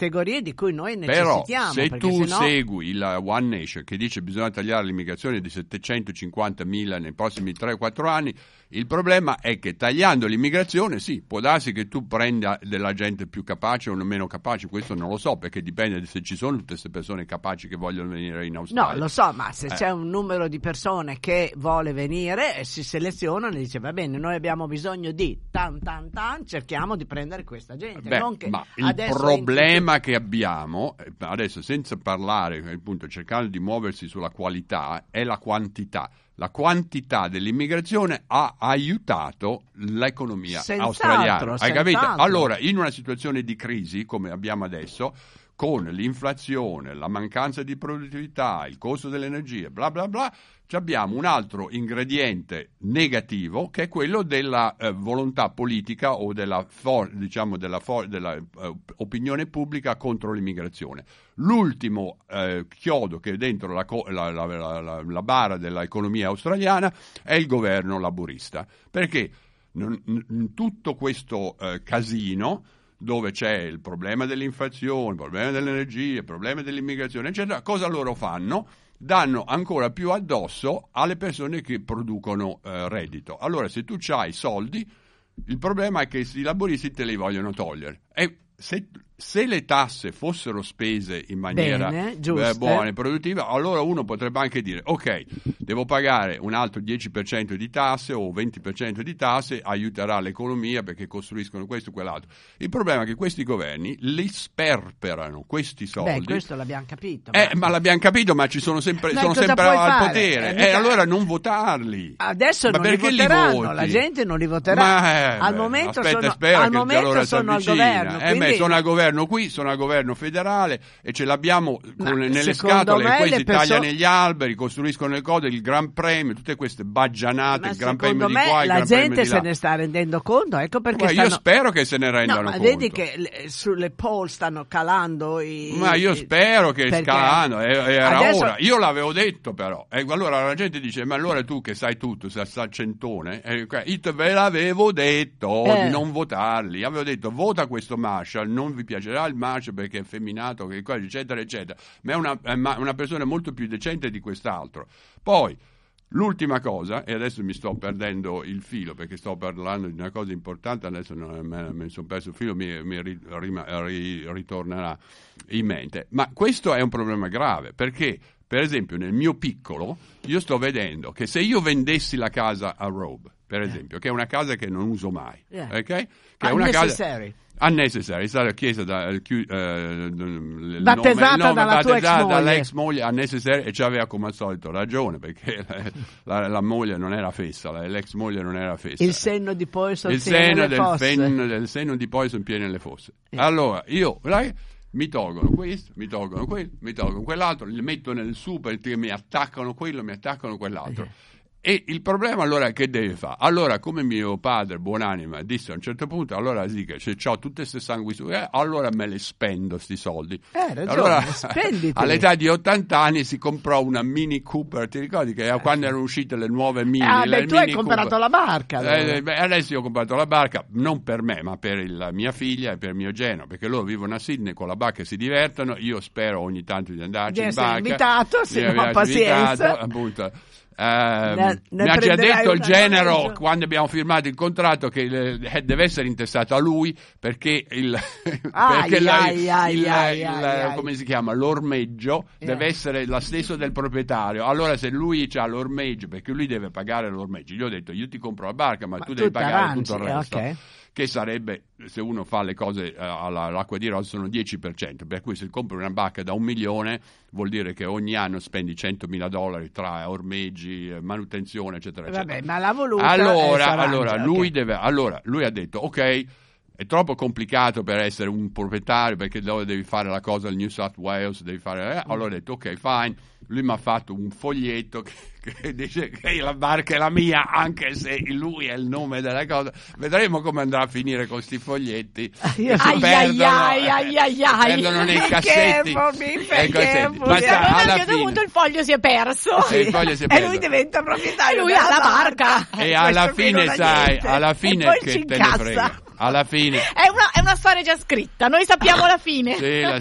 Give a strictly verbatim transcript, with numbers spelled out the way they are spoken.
categorie di cui noi necessitiamo. Però se tu sennò... segui il One Nation che dice che bisogna tagliare l'immigrazione di settecentocinquantamila nei prossimi tre quattro anni, il problema è che tagliando l'immigrazione, sì, può darsi che tu prenda della gente più capace o meno capace, questo non lo so, perché dipende se ci sono tutte queste persone capaci che vogliono venire in Australia. No, lo so, ma se eh. c'è un numero di persone che vuole venire e si selezionano e dice va bene, noi abbiamo bisogno di tan tan tan, cerchiamo di prendere questa gente. Beh, non che ma il problema che abbiamo, adesso senza parlare, appunto cercando di muoversi sulla qualità, è la quantità. La quantità dell'immigrazione ha aiutato l'economia Senz'altro, australiana. Hai capito? senz'altro. Allora, in una situazione di crisi come abbiamo adesso, con l'inflazione, la mancanza di produttività, il costo dell'energia, bla bla bla, abbiamo un altro ingrediente negativo che è quello della eh, volontà politica o della, for- diciamo della, for- della uh, opinione pubblica contro l'immigrazione. L'ultimo eh, chiodo che è dentro la, co- la, la, la, la bara dell'economia australiana è il governo laburista, perché n- n- tutto questo eh, casino dove c'è il problema dell'inflazione, il problema dell'energia, il problema dell'immigrazione, eccetera, cosa loro fanno? Danno ancora più addosso alle persone che producono eh, reddito. Allora, se tu c'hai soldi, il problema è che i laboristi te li vogliono togliere. E se, se le tasse fossero spese in maniera Bene, eh, buona e produttiva, allora uno potrebbe anche dire ok, devo pagare un altro dieci per cento di tasse o venti per cento di tasse, aiuterà l'economia perché costruiscono questo e quell'altro. Il problema è che questi governi li sperperano questi soldi. Beh, questo l'abbiamo capito. Eh, ma... ma l'abbiamo capito, ma ci sono sempre, Ma sono cosa sempre puoi al fare? potere. Eh, E mica- eh, allora non votarli. Adesso Ma non li perché li voteranno, voti? la gente non li voterà. Ma, eh, al beh, momento aspetta, sono, spera al che momento allora si sono al avvicina. governo. Eh, quindi... beh, sono al governo qui, sono al governo federale e ce l'abbiamo Ma con, nelle secondo scatole, me e questi le perso- tagliano gli alberi, costruiscono le cose, il Gran Premio, tutte queste baggianate, Ma il Gran secondo Premio di me qua, il la Gran Premio gente di se là. ne sta rendendo conto, ecco perché Guarda, stanno... io spero che se ne rendano No, ma conto. vedi che le- sulle poll stanno calando i... Ma io spero che perché scalano, e- era adesso- ora. Io l'avevo detto però. E allora la gente dice, ma allora tu che sai tutto, sei saccentone, e io te ve l'avevo detto Eh. di non votarli. Avevo detto, vota questo Marshall, non vi piacerà il Marshall perché è femminato, che cosa, eccetera, eccetera. Ma è una, è ma- una persona molto più decente di quest'altro. Poi, l'ultima cosa, e adesso mi sto perdendo il filo perché sto parlando di una cosa importante, adesso non, me, me sono perso il filo, mi, mi ri, rima, ri, ritornerà in mente. Ma questo è un problema grave perché, per esempio, nel mio piccolo, io sto vedendo che se io vendessi la casa a Robe, per esempio, che è una casa che non uso mai, Yeah. ok? Che è una Unnecessary. casa unnecessary, è stata chiesa da, eh, chi- eh, il Battezzata nome- no, dalla tua ex battezzata moglie. dall'ex moglie unnecessary, e ci aveva come al solito ragione perché la, la, la moglie non era fessa, la, l'ex moglie non era fessa. Il senno di Poisson Il pieno seno nelle del, fosse. fen- del seno di Poisson pieno nelle fosse. Eh. Allora io dai, mi tolgono questo, mi tolgono quello, mi tolgono quell'altro, li metto nel super, mi attaccano quello, mi attaccano quell'altro. Eh. E il problema allora che deve fare? Allora, come mio padre, buonanima, disse a un certo punto, allora dica, se ho tutte queste sanguisughe, allora me le spendo sti soldi. Eh, ragione, allora, spenditeli. all'età di ottanta anni si comprò una Mini Cooper, ti ricordi che quando erano uscite le nuove Mini? Ah, le beh, tu hai Mini comprato Cooper. la barca. allora. Eh, beh, adesso io ho comprato la barca, non per me, ma per il- la mia figlia e per mio genero, perché loro vivono a Sydney con la barca e si divertono. Io spero ogni tanto di andarci Di in essere barca. invitato, se Di no, averci pazienza. invitato, appunto. Ehm, Ne- ne mi ha già prenderai detto il una genero noleggio. quando abbiamo firmato il contratto che eh, deve essere intestato a lui perché il, Ai, perché la- ai, ai, il- ai, il- ai, ai. come si chiama, l'ormeggio Eh. deve essere lo stesso del proprietario. Allora se lui ha l'ormeggio, perché lui deve pagare l'ormeggio, gli ho detto io ti compro la barca ma, Ma tu devi tu pagare t'arrangi, tutto il resto, ok. che sarebbe, se uno fa le cose eh, alla- all'acqua di rossi, sono dieci per cento, per cui se compri una barca da un milione vuol dire che ogni anno spendi centomila dollari tra ormeggi, eh, manutenzione, eccetera, eccetera. Vabbè, ma l'ha voluta. Allora, e s'arrangia, allora, ok. lui deve, allora lui ha detto ok, è troppo complicato per essere un proprietario perché dove devi fare la cosa al New South Wales, devi fare, eh, allora ho detto ok, fine. Lui mi ha fatto un foglietto che, che dice che la barca è la mia, anche se lui è il nome della cosa. Vedremo come andrà a finire con sti foglietti Io che si so- perdono, ai, ai, ai, ai. si perdono nei Be cassetti. careful, be Nei cassetti. careful. Ma Se sa, allora a un alla certo fine- punto il foglio si è perso. Sì, il foglio si è E perso. lui diventa proprietario E lui della ha la barca. E alla Questo qui fine, non ha sai, niente. alla E fine poi che ci te ne incassa. frega. alla fine È una, è una storia già scritta, noi sappiamo la fine. sì, la